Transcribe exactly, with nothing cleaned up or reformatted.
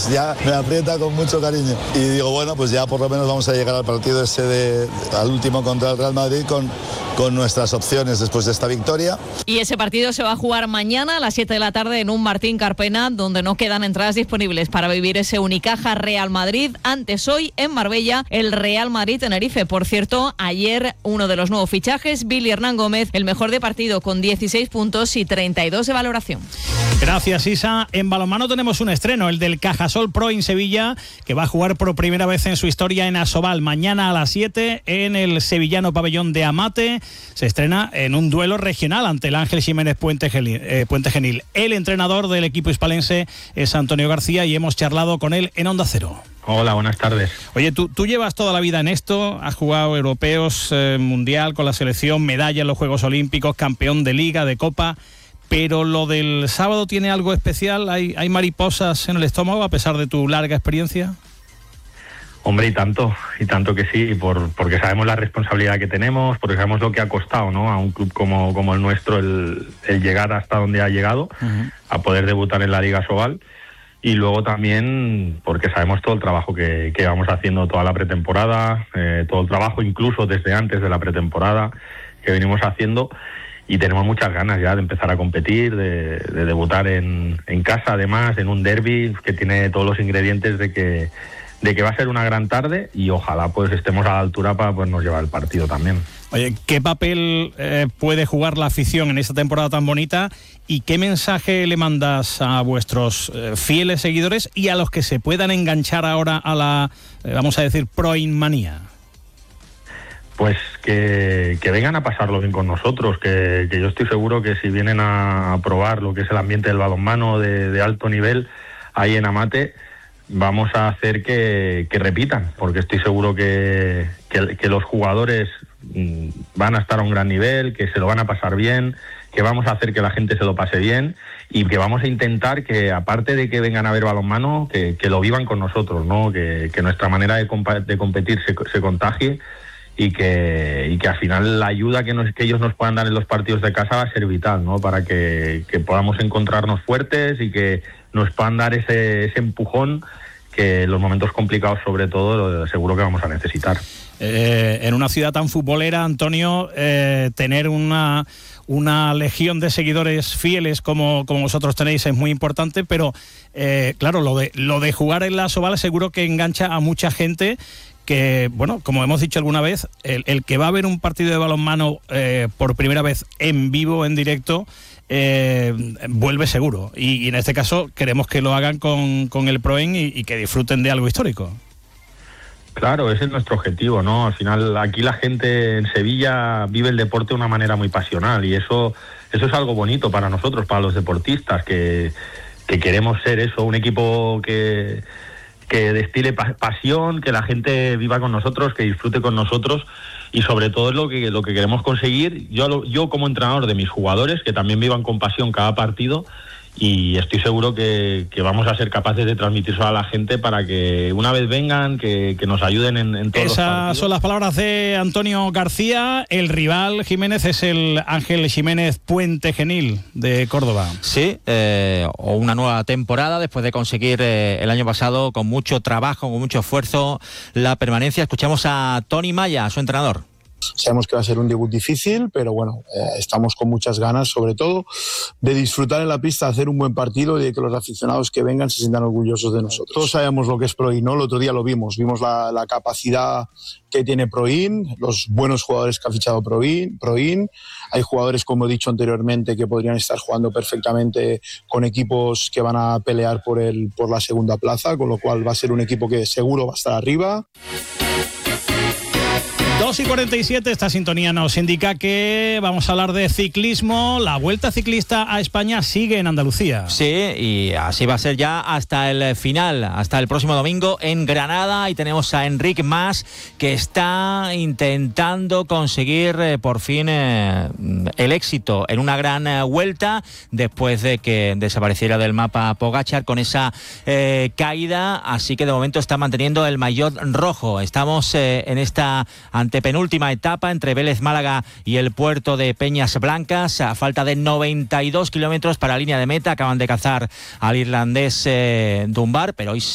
pues ya me aprieta con mucho cariño. Y digo, bueno, pues ya por lo menos vamos a llegar al partido ese de, al último contra el Real Madrid con, con nuestras opciones después de esta victoria. Y ese partido se va a jugar mañana a las siete de la tarde en un Martín Carpena, donde no quedan entradas disponibles para vivir ese Unicaja Real Madrid. Antes hoy en Marbella, el Real Madrid Tenerife. Por cierto, ayer uno de los nuevos fichajes, Billy Hernán Gómez, el mejor de partido con dieciséis puntos y treinta y dos de valoración. Gracias, Isa. En balonmano tenemos un estreno, el del Cajasol Pro en Sevilla, que va a jugar por primera vez en su historia en Asobal. Mañana a las siete en el sevillano pabellón de Amate. Se estrena en un duelo regional ante el Ángel Jiménez Puente Genil. Eh, Puente Genil. El entrenador del equipo hispalense es Antonio García y hemos charlado con él en Onda Cero. Hola, buenas tardes. Oye, tú, tú llevas toda la vida en esto, has jugado europeos, eh, mundial con la selección, medalla en los Juegos Olímpicos, campeón de Liga, de Copa, pero lo del sábado tiene algo especial, ¿hay, hay mariposas en el estómago a pesar de tu larga experiencia? Hombre, y tanto, y tanto que sí, por, porque sabemos la responsabilidad que tenemos, porque sabemos lo que ha costado, ¿no?, a un club como, como el nuestro el, el llegar hasta donde ha llegado, uh-huh. a poder debutar en la Liga Asobal. Y luego también porque sabemos todo el trabajo que, que vamos haciendo toda la pretemporada, eh, todo el trabajo incluso desde antes de la pretemporada que venimos haciendo, y tenemos muchas ganas ya de empezar a competir, de, de debutar en, en casa, además, en un derbi que tiene todos los ingredientes de que, de que va a ser una gran tarde, y ojalá pues estemos a la altura para podernos llevar el partido también. Oye, ¿qué papel eh, puede jugar la afición en esta temporada tan bonita y qué mensaje le mandas a vuestros eh, fieles seguidores y a los que se puedan enganchar ahora a la, eh, vamos a decir, proinmanía? Pues que, que vengan a pasarlo bien con nosotros, que, que yo estoy seguro que si vienen a, a probar lo que es el ambiente del balonmano de, de alto nivel ahí en Amate, vamos a hacer que, que repitan, porque estoy seguro que, que, que los jugadores van a estar a un gran nivel, que se lo van a pasar bien, que vamos a hacer que la gente se lo pase bien y que vamos a intentar que, aparte de que vengan a ver balonmano, que, que lo vivan con nosotros, ¿no? Que, que nuestra manera de, compa- de competir se, se contagie y que, y que al final la ayuda que, nos, que ellos nos puedan dar en los partidos de casa va a ser vital, ¿no? Para que, que podamos encontrarnos fuertes y que nos puedan dar ese, ese empujón que en los momentos complicados, sobre todo, seguro que vamos a necesitar. Eh, en una ciudad tan futbolera, Antonio, eh, tener una, una legión de seguidores fieles como, como vosotros tenéis es muy importante, pero eh, claro, lo de, lo de jugar en la Asobal seguro que engancha a mucha gente que, bueno, como hemos dicho alguna vez, el, el que va a ver un partido de balonmano eh, por primera vez en vivo, en directo, eh, vuelve seguro. Y, y en este caso queremos que lo hagan con, con el Proen y, y que disfruten de algo histórico. Claro, ese es nuestro objetivo, ¿no? Al final, aquí la gente en Sevilla vive el deporte de una manera muy pasional y eso, eso es algo bonito para nosotros, para los deportistas, que, que queremos ser eso, un equipo que, que destile pa- pasión, que la gente viva con nosotros, que disfrute con nosotros, y sobre todo es lo que, lo que queremos conseguir, yo, yo como entrenador de mis jugadores, que también vivan con pasión cada partido. Y estoy seguro que, que vamos a ser capaces de transmitirlo a la gente para que una vez vengan, que, que nos ayuden en, en todos Esas los partidos. son las palabras de Antonio García. El rival, Jiménez, es el Ángel Jiménez Puente Genil de Córdoba. Sí, eh, o una nueva temporada después de conseguir eh, el año pasado con mucho trabajo, con mucho esfuerzo, la permanencia. Escuchamos a Tony Maya, su entrenador. Sabemos que va a ser un debut difícil, pero bueno, eh, estamos con muchas ganas, sobre todo, de disfrutar en la pista, hacer un buen partido y de que los aficionados que vengan se sientan orgullosos de nosotros. Todos sabemos lo que es Proin, ¿no? El otro día lo vimos, vimos la, la capacidad que tiene Proin, los buenos jugadores que ha fichado Proin, Proin. Hay jugadores, como he dicho anteriormente, que podrían estar jugando perfectamente con equipos que van a pelear por, el, por la segunda plaza, con lo cual va a ser un equipo que seguro va a estar arriba. dos y cuarenta y siete, esta sintonía nos indica que vamos a hablar de ciclismo. La Vuelta Ciclista a España sigue en Andalucía. Sí, y así va a ser ya hasta el final, hasta el próximo domingo en Granada. Y tenemos a Enric Mas, que está intentando conseguir eh, por fin eh, el éxito en una gran eh, vuelta, después de que desapareciera del mapa Pogačar con esa eh, caída. Así que de momento está manteniendo el maillot rojo. Estamos eh, en esta antepenúltima etapa entre Vélez Málaga y el puerto de Peñas Blancas, a falta de noventa y dos kilómetros para la línea de meta. Acaban de cazar al irlandés eh, Dunbar, pero hoy